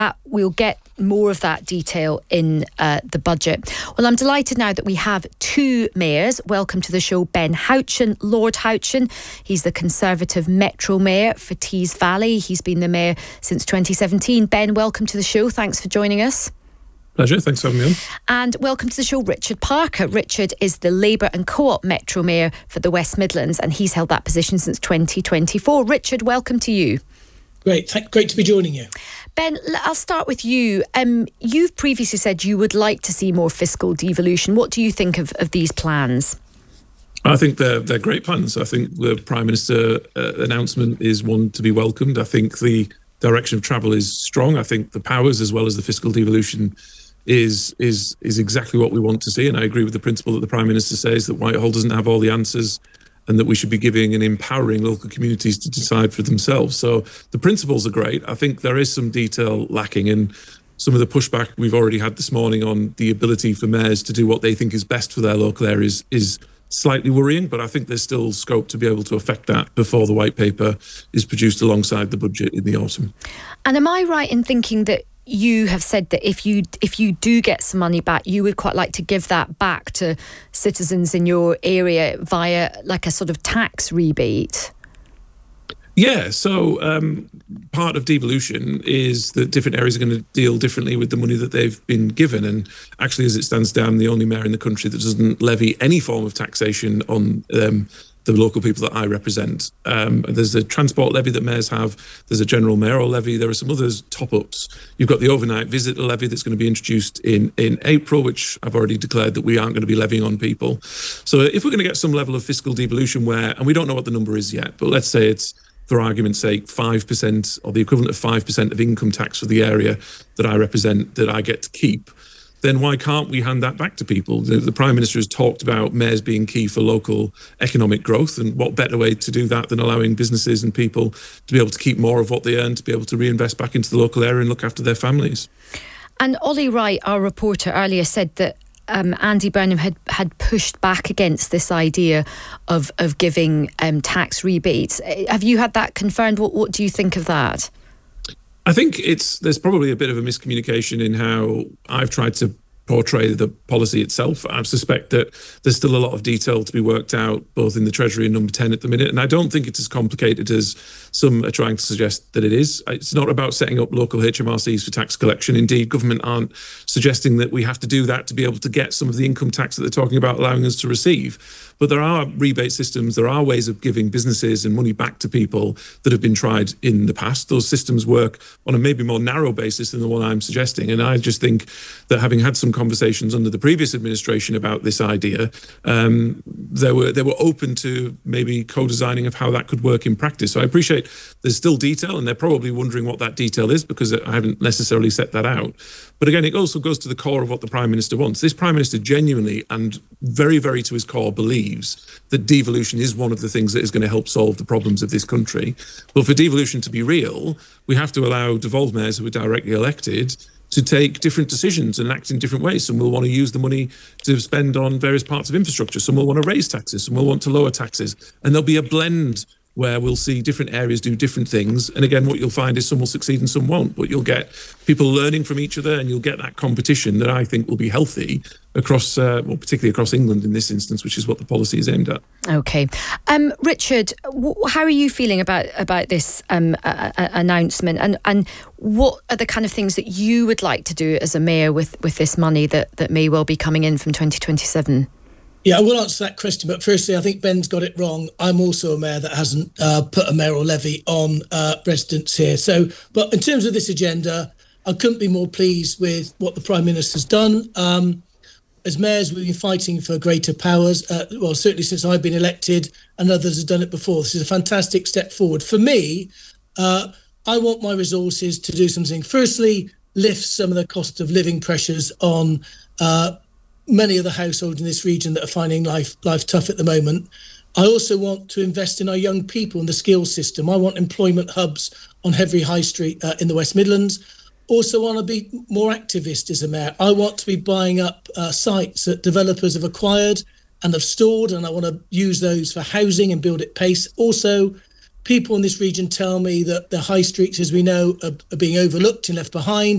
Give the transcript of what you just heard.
We'll get more of that detail in the budget. Well, I'm delighted now that we have two mayors. Welcome to the show, Ben Houchen, Lord Houchen. He's the Conservative Metro Mayor for Tees Valley. He's been the mayor since 2017. Ben, welcome to the show. Thanks for joining us. Pleasure. Thanks for having me on. And welcome to the show, Richard Parker. Richard is the Labour and Co-op Metro Mayor for the West Midlands, and he's held that position since 2024. Richard, welcome to you. Great to be joining you. Ben, I'll start with you. You've previously said you would like to see more fiscal devolution. What do you think of these plans? I think they're great plans. I think the Prime Minister announcement is one to be welcomed. I think the direction of travel is strong. I think the powers as well as the fiscal devolution is exactly what we want to see. And I agree with the principle that the Prime Minister says that Whitehall doesn't have all the answers and that we should be giving and empowering local communities to decide for themselves. So the principles are great. I think there is some detail lacking, and some of the pushback we've already had this morning on the ability for mayors to do what they think is best for their local areas is slightly worrying, but I think there's still scope to be able to affect that before the white paper is produced alongside the budget in the autumn. And am I right in thinking that you have said that if you do get some money back, you would quite like to give that back to citizens in your area via like a sort of tax rebate? Yeah, so part of devolution is that different areas are going to deal differently with the money that they've been given. And actually, as it stands down, the only mayor in the country that doesn't levy any form of taxation on the local people that I represent. There's a transport levy that mayors have. There's a general mayoral levy. There are some others top-ups. You've got the overnight visitor levy that's going to be introduced in April, which I've already declared that we aren't going to be levying on people. So if we're going to get some level of fiscal devolution where, and we don't know what the number is yet, but let's say it's, for argument's sake, 5% or the equivalent of 5% of income tax for the area that I represent that I get to keep, then why can't we hand that back to people? The Prime Minister has talked about mayors being key for local economic growth, and what better way to do that than allowing businesses and people to be able to keep more of what they earn, to be able to reinvest back into the local area and look after their families. And Ollie Wright, our reporter, earlier said that Andy Burnham had pushed back against this idea of giving tax rebates. Have you had that confirmed? What do you think of that? I think there's probably a bit of a miscommunication in how I've tried to portray the policy itself. I suspect that there's still a lot of detail to be worked out, both in the Treasury and Number 10 at the minute. And I don't think it's as complicated as some are trying to suggest that it is. It's not about setting up local HMRCs for tax collection. Indeed, government aren't suggesting that we have to do that to be able to get some of the income tax that they're talking about allowing us to receive. But there are rebate systems, there are ways of giving businesses and money back to people that have been tried in the past. Those systems work on a maybe more narrow basis than the one I'm suggesting. And I just think that having had some conversations under the previous administration about this idea, they were open to maybe co-designing of how that could work in practice. So I appreciate there's still detail, and they're probably wondering what that detail is because I haven't necessarily set that out. But again, it also goes to the core of what the Prime Minister wants. This Prime Minister genuinely and very, very to his core believes that devolution is one of the things that is going to help solve the problems of this country. But for devolution to be real, we have to allow devolved mayors who are directly elected to take different decisions and act in different ways. Some will want to use the money to spend on various parts of infrastructure. Some will want to raise taxes. Some will want to lower taxes. And there'll be a blend where we'll see different areas do different things. And again, what you'll find is some will succeed and some won't. But you'll get people learning from each other, and you'll get that competition that I think will be healthy across, particularly across England in this instance, which is what the policy is aimed at. OK. Richard, how are you feeling about this announcement? And what are the kind of things that you would like to do as a mayor with this money that may well be coming in from 2027? Yeah, I will answer that question, but firstly, I think Ben's got it wrong. I'm also a mayor that hasn't put a mayoral levy on residents here. So, but in terms of this agenda, I couldn't be more pleased with what the Prime Minister's done. As mayors, we've been fighting for greater powers, well, certainly since I've been elected, and others have done it before. This is a fantastic step forward. For me, I want my resources to do something. Firstly, lift some of the cost of living pressures on many of the households in this region that are finding life tough at the moment. I also want to invest in our young people and the skills system. I want employment hubs on every high street in the West Midlands. Also want to be more activist as a mayor. I want to be buying up sites that developers have acquired and have stored, and I want to use those for housing and build at pace. Also, people in this region tell me that the high streets, as we know, are being overlooked and left behind.